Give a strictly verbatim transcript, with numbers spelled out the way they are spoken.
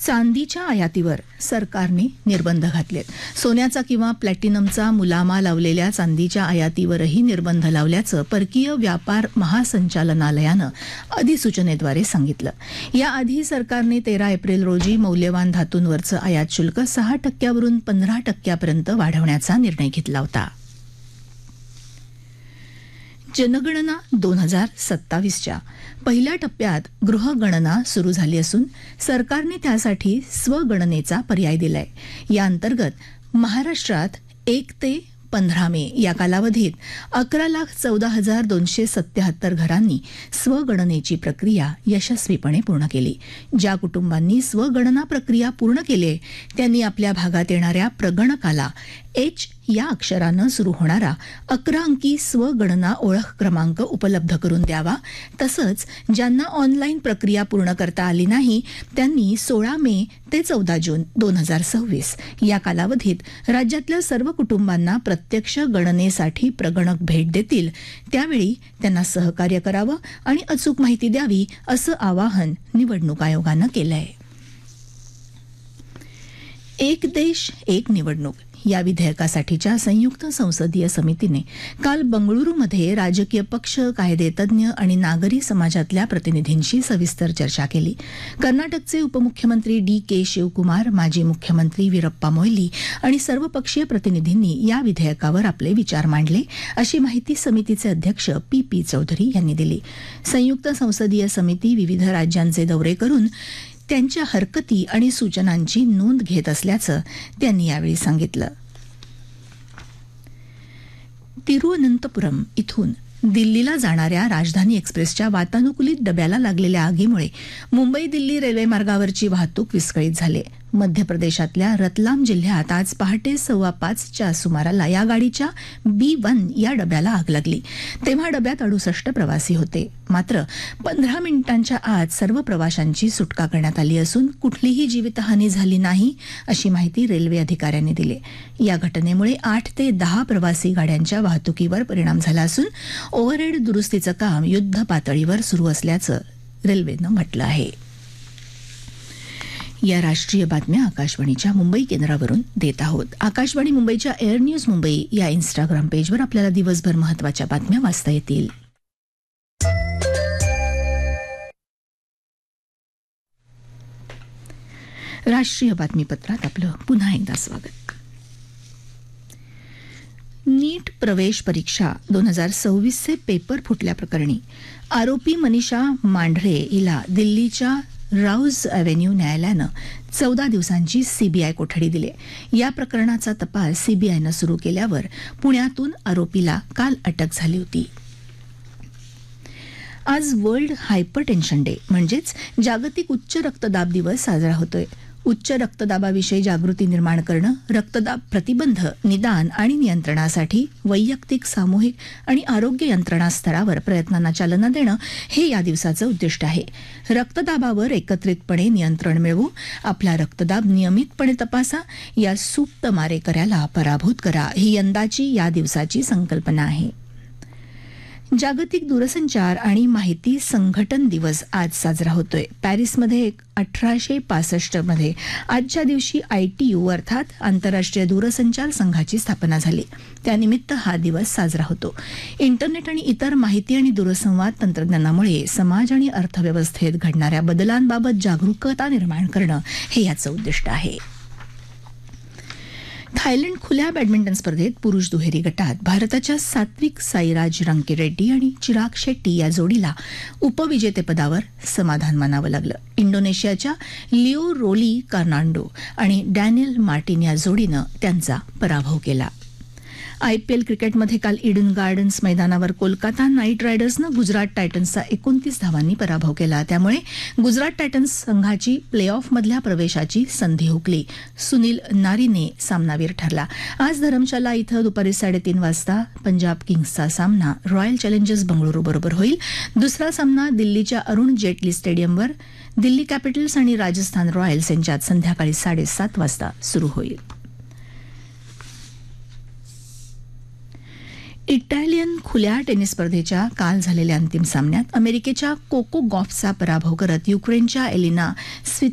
चांदीच्या आयातीवर सरकारने निर्बंध घातलेत. सोन्याचा किंवा प्लॅटिनमचा मुलामा लावलेल्या चांदीच्या आयातीवरही निर्बंध लावल्याचं परकीय व्यापार महासंचालनालयानं अधिसूचनेद्वारे सांगितलं. याआधी सरकारने तेरा एप्रिल रोजी मौल्यवान धातूंवरचं आयात शुल्क सहा टक्क्यावरून पंधरा टक्क्यापर्यंत वाढवण्याचा निर्णय घेतला होता. जनगणना दोन हजार सत्तावीसच्या पहिल्या टप्प्यात गृहगणना सुरू झाली असून सरकारने त्यासाठी स्वगणनेचा पर्याय दिलाय. या अंतर्गत महाराष्ट्रात एक ते पंधरा मे या कालावधीत अकरा लाख चौदा हजार दोनशे सत्याहत्तर घरांनी स्वगणनेची प्रक्रिया यशस्वीपणे पूर्ण केली. ज्या कुटुंबांनी स्वगणना प्रक्रिया पूर्ण केली त्यांनी आपल्या भागात येणाऱ्या प्रगणकाला एच या अक्षरानं सुरू होणारा अकरा अंकी स्वगणना ओळख क्रमांक उपलब्ध करून द्यावा. तसंच ज्यांना ऑनलाईन प्रक्रिया पूर्ण करता आली नाही त्यांनी सोळा मे ते चौदा जून दोन हजार सव्वीस या कालावधीत राज्यातल्या सर्व कुटुंबांना प्रत्यक्ष गणनेसाठी प्रगणक भेट देतील त्यावेळी त्यांना सहकार्य करावं आणि अचूक माहिती द्यावी असं आवाहन निवडणूक आयोगानं केलंय. एक देश एक निवडणूक या विधेयकासाठीच्या संयुक्त संसदीय समितीने काल बंगळुरूमध्ये राजकीय पक्ष, कायदेतज्ञ आणि नागरी समाजातल्या प्रतिनिधींशी सविस्तर चर्चा केली. कर्नाटकचे उपमुख्यमंत्री डी के शिवकुमार, माजी मुख्यमंत्री वीरप्पा मोईली आणि सर्वपक्षीय प्रतिनिधींनी या विधेयकावर आपले विचार मांडले, अशी माहिती समितीचे अध्यक्ष पी पी चौधरी यांनी दिली. संयुक्त संसदीय समिती विविध राज्यांचे दौरे करून त्यांच्या हरकती आणि सूचनांची नोंद घेत असल्याचं त्यांनी यावेळी सांगितलं. तिरुअनंतपुरम इथून दिल्लीला जाणाऱ्या राजधानी एक्सप्रेसच्या वातानुकूलित डब्याला लागलेल्या आगीमुळे मुंबई दिल्ली रेल्वे मार्गावरची वाहतूक विस्कळीत झाली. मध्य प्रदेशातल्या रतलाम जिल्ह्यात आज पहाटे सव्वा पाचच्या सुमाराला या गाडीच्या बी वन या डब्याला आग लागली. तेव्हा डब्यात अडुसष्ट प्रवासी होते. मात्र पंधरा मिनिटांच्या आत सर्व प्रवाशांची सुटका करण्यात आली असून कुठलीही जीवितहानी झाली नाही, अशी माहिती रेल्वे अधिकाऱ्यांनी दिली. या घटनेमुळे आठ ते दहा प्रवासी गाड्यांच्या वाहतुकीवर परिणाम झाला असून ओव्हरहेड दुरुस्तीचं काम युद्ध पातळीवर सुरू असल्याचं रेल्वेनं म्हटलं आहे. या राष्ट्रीय बातम्या आकाशवाणीच्या मुंबई केंद्रावरून देत आहोत. आकाशवाणी मुंबईच्या एअर न्यूज मुंबई या इन्स्टाग्राम पेजवर आपल्याला दिवसभर महत्त्वाच्या बातम्या वाचता येतील. राष्ट्रीय बातमीपत्रात आपलं पुन्हा एकदा स्वागत. नीट प्रवेश परीक्षा दोन हजार सव्वीसचे पेपर फुटल्याप्रकरणी आरोपी मनीषा मांढरे हिला दिल्लीच्या राऊज अव्हेन्यू न्यायालयानं चौदा दिवसांची सीबीआय कोठडी दिली. या प्रकरणाचा तपास सीबीआयनं सुरू केल्यावर पुण्यातून आरोपीला काल अटक झाली होती. आज वर्ल्ड हायपरटेन्शन डे म्हणजेच जागतिक उच्च रक्तदाब दिवस साजरा होतोय. उच्च रक्तदाबाविषयी जागृती निर्माण करणं, रक्तदाब प्रतिबंध, निदान आणि नियंत्रणासाठी वैयक्तिक, सामूहिक आणि आरोग्य यंत्रणा स्तरावर प्रयत्नांना चालना देणं हे या दिवसाचं उद्दिष्ट आहे. रक्तदाबावर एकत्रितपणे नियंत्रण मिळवू, आपला रक्तदाब नियमितपणे तपासा, या सुप्त मारेकऱ्याला पराभूत करा, ही यंदाची या दिवसाची संकल्पना आहे. जागतिक दूरसंचार आणि माहिती संघटन दिवस आज साजरा होतोय. पॅरिसमध्ये अठराशे पासष्ट मध्ये आजच्या दिवशी आयटीयू अर्थात आंतरराष्ट्रीय दूरसंचार संघाची स्थापना झाली. त्यानिमित्त हा दिवस साजरा होतो. इंटरनेट आणि इतर माहिती आणि दूरसंवाद तंत्रज्ञानामुळे समाज आणि अर्थव्यवस्थेत घडणाऱ्या बदलांबाबत जागरूकता निर्माण करणं हे याचं उद्दिष्ट आहे. थायलंड खुल्या बॅडमिंटन स्पर्धेत पुरुष दुहेरी गटात भारताच्या सात्विक साईराज रंकीरेड्डी आणि चिराग शेट्टी या जोडीला उपविजेतेपदावर समाधान मानावं लागलं. इंडोनेशियाच्या लिओ रोली कार्नांडो आणि डॅनियल मार्टिन या जोडीनं त्यांचा पराभव केला. आयपीएल क्रिकेटमध्ये काल ईडन गार्डन्स मैदानावर कोलकाता नाईट रायडर्सनं गुजरात टायटन्सचा एकोणतीस धावांनी पराभव केला. त्यामुळे गुजरात टायटन्स संघाची प्ले ऑफमधल्या प्रवेशाची संधी हुकली. सुनील नारीने सामनावीर ठरला. आज धरमशाला इथं दुपारी साडेतीन वाजता पंजाब किंग्सचा सामना रॉयल चॅलेंजर्स बंगळुरू बरोबर होईल. दुसरा सामना दिल्लीच्या अरुण जेटली स्टेडियमवर दिल्ली कॅपिटल्स आणि राजस्थान रॉयल्स यांच्यात संध्याकाळी साडेसात वाजता सुरू होईल. इटालियन खुल्या टेनिस स्पर्धेच्या काल झालेल्या अंतिम सामन्यात अमेरिकेच्या कोको गॉफचा पराभव करत युक्रेनच्या एलिना